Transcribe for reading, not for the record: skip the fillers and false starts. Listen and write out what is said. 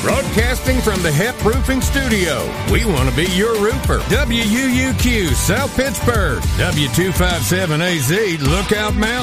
Broadcasting from the HEP Roofing Studio. We want to be your roofer. WUUQ, South Pittsburgh. W257AZ, Lookout Mountain.